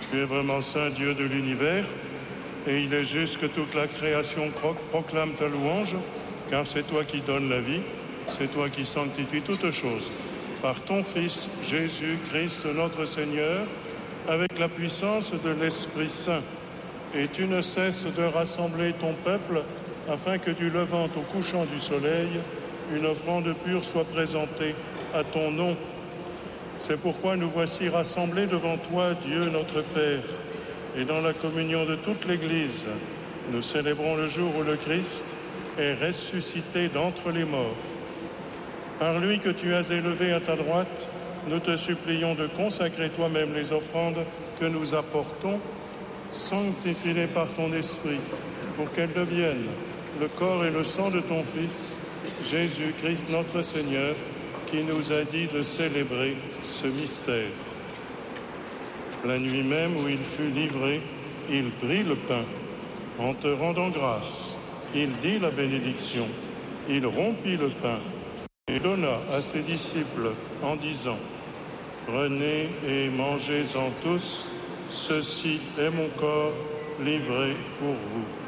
Tu es vraiment saint Dieu de l'univers, et il est juste que toute la création proclame ta louange, car c'est toi qui donnes la vie, c'est toi qui sanctifies toutes choses. Par ton Fils, Jésus-Christ notre Seigneur, avec la puissance de l'Esprit Saint. Et tu ne cesses de rassembler ton peuple, afin que du levant au couchant du soleil, une offrande pure soit présentée à ton nom. C'est pourquoi nous voici rassemblés devant toi, Dieu notre Père, et dans la communion de toute l'Église, nous célébrons le jour où le Christ est ressuscité d'entre les morts. Par lui que tu as élevé à ta droite, nous te supplions de consacrer toi-même les offrandes que nous apportons, sanctifie-les par ton Esprit, pour qu'elles deviennent le corps et le sang de ton Fils, Jésus-Christ notre Seigneur, qui nous a dit de célébrer ce mystère. La nuit même où il fut livré, il prit le pain. En te rendant grâce, il dit la bénédiction. Il rompit le pain et donna à ses disciples en disant : Prenez et mangez-en tous, ceci est mon corps livré pour vous.